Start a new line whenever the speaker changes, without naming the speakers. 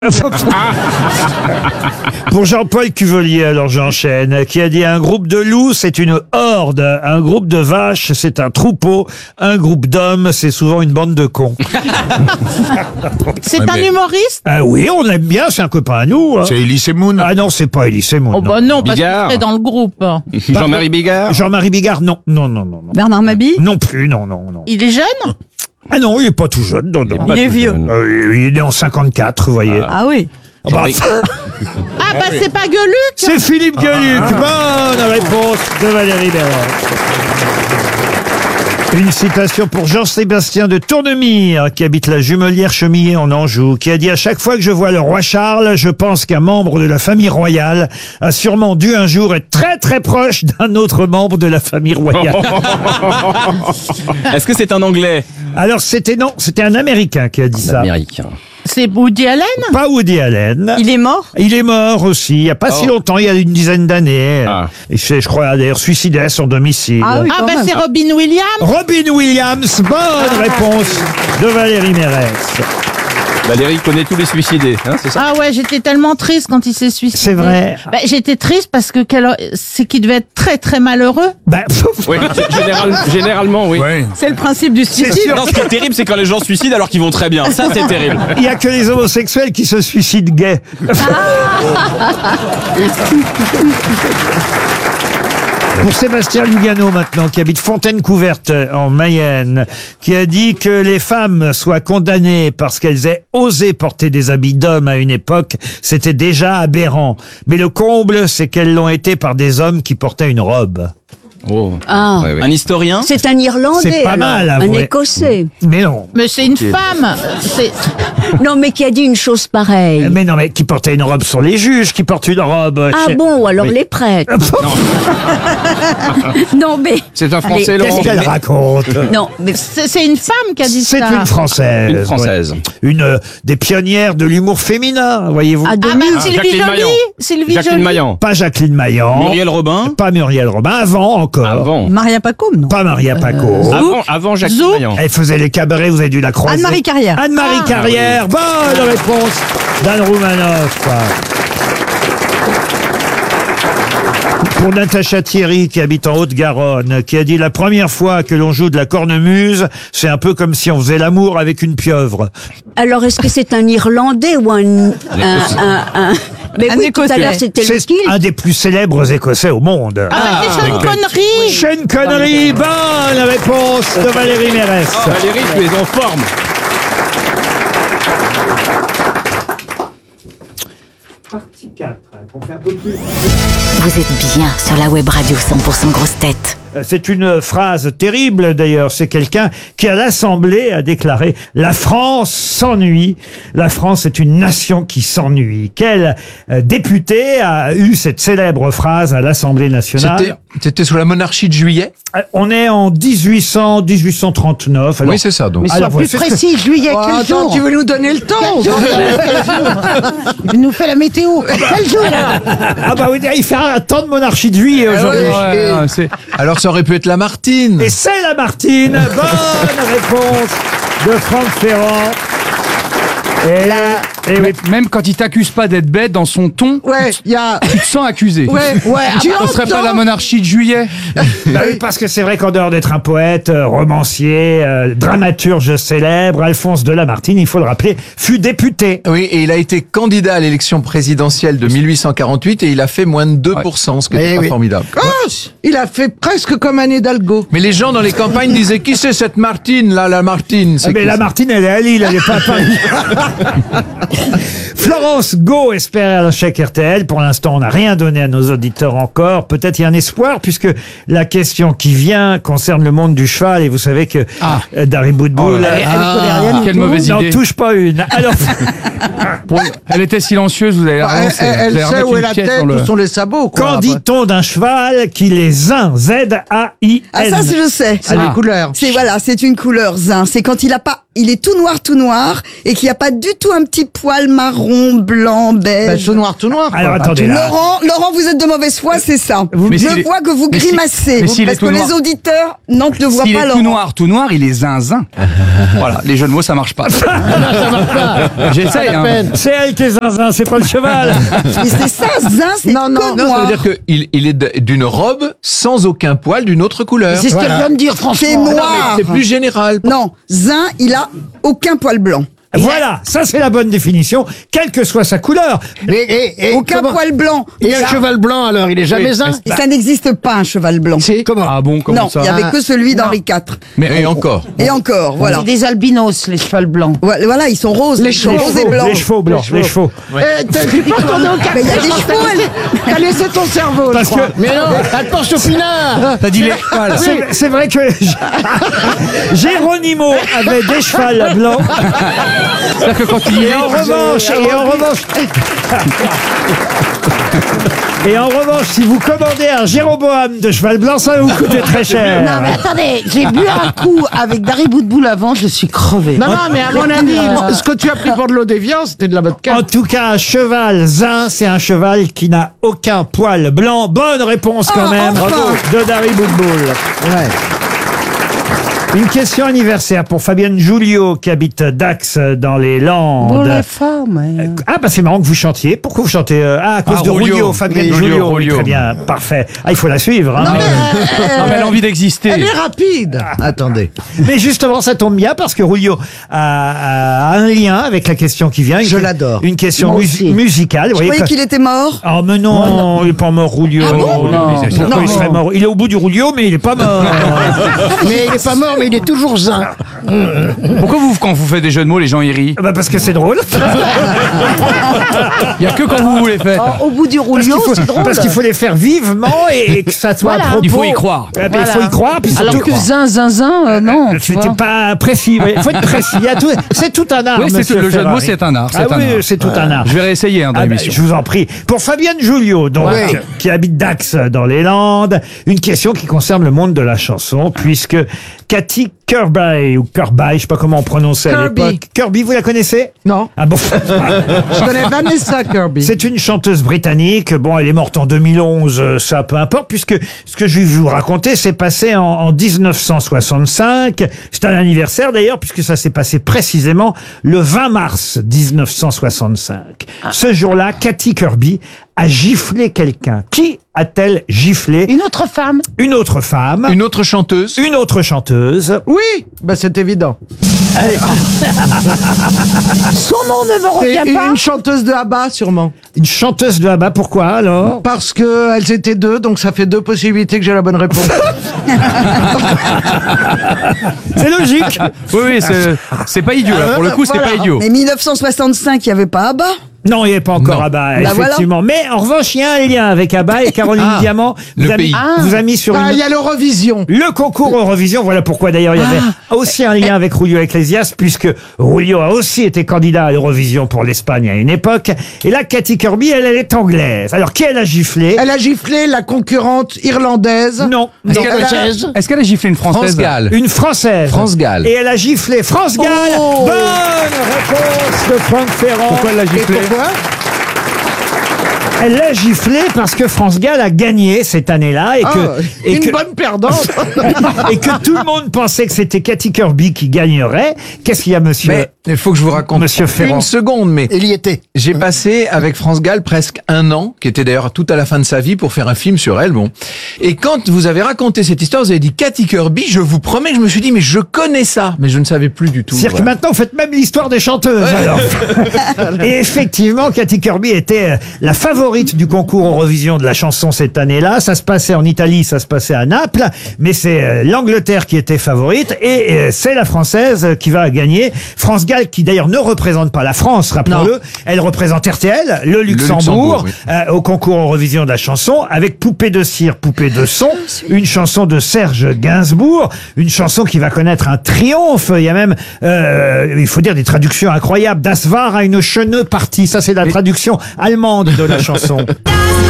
Pour Jean-Paul Cuvelier, alors j'enchaîne, qui a dit: un groupe de loups, c'est une horde. Un groupe de vaches, c'est un troupeau. Un groupe d'hommes, c'est souvent une bande de cons.
C'est un humoriste?
Ah oui, on l'aime bien, c'est un copain à nous. Hein.
C'est Elie Semoun.
Ah non, c'est pas Elie Semoun.
Oh bah non, parce
Bigard.
qu'il est dans le groupe.
Jean-Marie Bigard.
Jean-Marie Bigard, non. Non.
Bernard Mabille?
Non plus, non.
Il est jeune?
Ah non, il est pas tout jeune. Non.
Il est vieux.
Il est né en 54, vous voyez.
Ah oui.
Bah,
Ah bah c'est pas Gueuluc?
c'est Philippe Gueluc. Bonne réponse de Valérie Béraud. Une citation pour Jean-Sébastien de Tournemire, qui habite la Jumelière-Chemillé en Anjou, qui a dit: à chaque fois que je vois le roi Charles, je pense qu'un membre de la famille royale a sûrement dû un jour être très très proche d'un autre membre de la famille royale.
Est-ce que c'est un Anglais?
Alors c'était un Américain qui a dit ça.
Américain.
C'est Woody Allen?
Pas Woody Allen.
Il est mort?
Il est mort aussi, il n'y a pas si longtemps, il y a une dizaine d'années.
Ah.
Et je crois d'ailleurs suicidé à son domicile.
Ah oui.
Ah
quand
bah
même.
c'est Robin Williams?
Robin Williams, bonne réponse de Valérie Mérès.
Valérie connaît tous les suicidés, hein, c'est ça?
Ah ouais, j'étais tellement triste quand il s'est suicidé.
C'est vrai.
Bah, j'étais triste parce que c'est qu'il devait être très très malheureux.
Bah,
Oui, généralement, oui.
Ouais.
C'est le principe du suicide.
sûr.
Non, ce qui est terrible, c'est quand les gens se suicident alors qu'ils vont très bien. Ça, c'est terrible.
il n'y a que les homosexuels qui se suicident gays. Pour Sébastien Lugano maintenant, qui habite Fontaine-Couverte en Mayenne, qui a dit que les femmes soient condamnées parce qu'elles aient osé porter des habits d'hommes à une époque, c'était déjà aberrant. Mais le comble, c'est qu'elles l'ont été par des hommes qui portaient une robe.
Oh.
Ah.
Un historien?
C'est un Irlandais.
C'est pas
alors.
mal,
Un
avouez.
Écossais.
Mais non.
Mais c'est une femme. C'est...
Non, mais qui a dit une chose pareille.
Mais non, mais qui portait une robe sur les juges, qui portent une robe...
Ah
chez-
bon, alors
Oui.
les prêtres. Non, mais.
C'est un Français,
Allez,
Laurent.
Qu'est-ce qu'elle raconte?
Non, mais.
C'est une femme qui a dit
C'est
ça.
une Française.
Une Française.
ouais. Une des pionnières de l'humour féminin, voyez-vous.
Ah,
Ah
demi.
bah Sylvie
Jacqueline
Joly.
Maillan.
Sylvie
Jacqueline
Joly.
Maillan.
Pas Jacqueline Maillan.
Muriel Robin.
Pas Muriel Robin. Avant encore.
Avant.
Maria Pacôme, non?
Pas Maria Paco.
Avant Jacqueline
Zouk.
Maillan.
Elle faisait les cabarets, vous avez dû la croiser.
Anne-Marie Carrière.
Anne-Marie Carrière. Bonne réponse d'Anne Roumanoff. Pour Natacha Thierry, qui habite en Haute-Garonne, qui a dit: la première fois que l'on joue de la cornemuse, c'est un peu comme si on faisait l'amour avec une pieuvre.
Alors, est-ce que c'est un Irlandais ou un. Mais
Un
oui, tout à
Écossais.
l'heure, c'était le
C'est
skill.
un des plus célèbres Écossais au monde.
Ah bah c'est Sean Connery.
Sean Connery, bonne réponse de Valérie Mérès.
Valérie, tu es en forme.
Partie 4, on fait un peu plus.
Vous êtes bien sur la web radio 100% grosse tête.
C'est une phrase terrible d'ailleurs, c'est quelqu'un qui à l'Assemblée a déclaré: la France s'ennuie, la France est une nation qui s'ennuie. Quel député a eu cette célèbre phrase à l'Assemblée nationale?
C'était sous la monarchie de Juillet.
On est en 1839. Alors,
Oui, c'est ça. Donc.
alors, voilà, c'est ce que-
juillet, quel jour?
Tu veux nous donner le temps?
Il nous fait la météo. Quel jour?
Ah bah oui, il fait un temps de monarchie de juillet aujourd'hui.
Alors ça aurait pu être Lamartine.
Et c'est Lamartine. Bonne réponse de Franck Ferrand. Et là, et oui.
Même quand il t'accuse pas d'être bête dans son ton,
Ouais, il y a.
tu te sens accusé.
Ouais, tu
Ce serait pas
entends.
la monarchie de juillet.
Bah oui, parce que c'est vrai qu'en dehors d'être un poète, romancier, dramaturge célèbre, Alphonse de Lamartine, il faut le rappeler, fut député.
Oui, et il a été candidat à l'élection présidentielle de 1848 et il a fait moins de 2%, ce qui est pas formidable.
Il a fait presque comme un Hidalgo.
Mais les gens dans les campagnes disaient: qui c'est cette Martine là, la Martine?
Ah, mais Lamartine, elle est à Lille, elle n'est pas à Paris. Florence Go espère un chèque RTL. Pour l'instant, on n'a rien donné à nos auditeurs encore. Peut-être il y a un espoir, puisque la question qui vient concerne le monde du cheval. Et vous savez que Dari Boudboul
Quelle mauvaise
n'en
idée.
touche pas une. Alors,
Elle était silencieuse, vous avez
Elle,
raison. c'est-
elle
vous allez
sait
remettre
où est
une
la
pièce
tête,
dans le-
où sont les sabots, quoi.
qu'en dit-on d'un cheval qui les zin, Z-A-I-N?
Ah ça je sais.
C'est les couleurs.
C'est voilà, c'est une couleur zin. C'est quand il est tout noir et qu'il n'y a pas du tout un petit poil marron, blanc, beige.
Tout noir, tout noir. quoi.
Alors attendez là.
Laurent, vous êtes de mauvaise foi, c'est ça.
Mais
Je
s'il est-
vois que vous
mais si-
grimacez.
mais s'il
Parce
est tout
que
noir.
les auditeurs ne voient
S'il
pas
est
Laurent.
tout noir, il est zinzin. Voilà, les jeux de mots, ça marche pas. J'essaye, hein.
C'est elle qui est zinzin, c'est pas le cheval.
Mais c'est ça, zin, c'est
Non, non,
que
Non, ça
noir.
veut dire qu'il est d'une robe sans aucun poil d'une autre couleur.
C'est ce qu'elle vient de dire, franchement.
C'est noir.
C'est plus général.
Non, zin, il a aucun poil blanc.
Voilà, ça c'est la bonne définition, quelle que soit sa couleur.
Aucun poil blanc.
Et un cheval blanc, alors, il est jamais zin.
Et ça n'existe pas, un cheval blanc.
Comment
Ah bon, comment
Non,
ça
il n'y avait que celui d'Henri IV.
Mais et encore.
Et encore, voilà.
C'est des albinos, les chevals blancs.
Voilà, ils sont roses. Ils sont roses et blancs.
Les chevaux blancs, les chevaux.
Tu peux retourner au café.
Mais il y a des chevaux,
T'as laissé ton cerveau,
Parce
je crois.
que-
Mais non, elle pense au pinard.
T'as dit les poils.
C'est vrai que Géronimo avait des chevals blancs.
C'est-à-dire que quand il
Et en revanche, si vous commandez un Jéroboam de cheval blanc, ça va vous coûter très cher.
Non, mais attendez, j'ai bu un coup avec Dari Boudboul avant, je suis crevée.
Non, non, mais à mon avis, ce que tu as pris pour de l'eau déviant, c'était de la vodka.
En tout cas, un cheval zin, c'est un cheval qui n'a aucun poil blanc. Bonne réponse quand même de Dari Boudboul. Une question anniversaire pour Fabienne Julio qui habite Dax dans les Landes.
Pour les femmes.
Ah bah c'est marrant que vous chantiez. Pourquoi vous chantez à cause
Ah,
de
Rulio.
Rulio, Fabienne
Oui,
Julio.
Rulio.
Très bien, parfait. Ah, il faut la suivre. Hein.
Non, mais elle a envie d'exister.
Elle est rapide. Attendez.
Mais justement, ça tombe bien parce que Rulio a un lien avec la question qui vient.
Je l'adore.
Une question
Moi aussi.
musicale. Vous
Je
voyez
croyais
que-
qu'il était mort.
Oh mais non, il est pas mort Rulio. Pourquoi il serait mort? Il est au bout du Rulio, mais il est pas mort.
Mais il est pas mort, mais il est toujours zin.
Pourquoi quand vous faites des jeux de mots, les gens y rient?
Bah parce que c'est drôle.
Il y a que quand vous les faites.
Au bout du rouleau, c'est drôle.
Parce qu'il faut les faire vivement et que ça soit
Voilà.
à propos.
Il faut y croire.
Ouais, mais il faut y croire. Puis
Alors
surtout-
que zin, non. tu
C'était
vois.
pas précis. Il faut être précis. Il y a tout- C'est tout un art.
Oui, c'est
monsieur
le jeu de mots,
Ferrari.
c'est un art.
Ah oui, c'est tout un art.
Je vais réessayer dans
Ah bah,
l'émission.
je vous en prie. Pour Fabienne Julio, donc, qui habite Dax dans les Landes, une question qui concerne le monde de la chanson, puisque Cathy Kirby, ou Kirby, je sais pas comment on prononçait à
Kirby.
l'époque. Kirby, vous la connaissez?
Non.
Ah bon?
Je connais Vanessa Kirby.
C'est une chanteuse britannique. Bon, elle est morte en 2011, ça peu importe, puisque ce que je vais vous raconter s'est passé en 1965. C'est un anniversaire d'ailleurs, puisque ça s'est passé précisément le 20 mars 1965. Ce jour-là, Cathy Kirby a giflé quelqu'un. Qui a-t-elle giflé?
Une autre femme.
Une autre femme.
Une autre chanteuse.
Une autre chanteuse.
Oui, bah c'est évident.
Son nom ne me
C'est
revient pas.
une chanteuse de ABBA, sûrement.
Une chanteuse de ABBA. Pourquoi alors?
Parce que elles étaient deux, donc ça fait deux possibilités que j'ai la bonne réponse.
C'est logique.
Oui, c'est pas idiot, là. Pour le coup, c'est pas idiot.
Mais 1965, il n'y avait pas ABBA.
Non, il n'y avait pas encore
Non.
ABBA,
Bah
effectivement. Mais en revanche, il y a un lien avec ABBA et Caroline Diamant
le
vous a,
pays.
vous a mis sur
Ah, il
une...
y a l'Eurovision.
Le concours Eurovision, voilà pourquoi d'ailleurs il y avait aussi un lien avec Julio Iglesias, puisque Julio a aussi été candidat à l'Eurovision pour l'Espagne à une époque. Et là, Cathy Kirby, elle est anglaise. Alors, qui elle a giflé?
Elle a giflé la concurrente irlandaise.
Non.
Est-ce
Non.
qu'elle a giflé une française?
France Gall.
Une Française.
France Gall.
Et elle a giflé France Gall.
Oh.
Bonne réponse de Franck Ferrand.
Pourquoi elle l'a
Et
giflé?
pourquoi?
Elle l'a giflé parce que France Gall a gagné cette année-là et
Ah,
que, et
une
que,
bonne perdante.
et que tout le monde pensait que c'était Cathy Kirby qui gagnerait. Qu'est-ce qu'il y a, monsieur?
Mais il faut que je vous raconte
Monsieur Ferrand.
une seconde, mais
Il y était.
j'ai passé avec France Gall presque un an, qui était d'ailleurs tout à la fin de sa vie, pour faire un film sur elle. Bon, et quand vous avez raconté cette histoire, vous avez dit Cathy Kirby. Je vous promets que je me suis dit, mais je connais ça, mais je ne savais plus du tout.
C'est-à-dire que
Voilà.
maintenant, vous faites même l'histoire des chanteuses, alors. Et effectivement, Cathy Kirby était la favorite du concours Eurovision de la chanson cette année-là. Ça se passait en Italie, ça se passait à Naples, mais c'est l'Angleterre qui était favorite et c'est la Française qui va gagner. France Gall, qui d'ailleurs ne représente pas la France, rappelons-le. Elle représente RTL, le Luxembourg,
Luxembourg,
au concours Eurovision de la chanson, avec Poupée de cire, Poupée de son, une chanson de Serge Gainsbourg, une chanson qui va connaître un triomphe. Il y a même, il faut dire, des traductions incroyables. Das war eine schöne Partie. Ça, c'est la traduction allemande de la chanson.
Das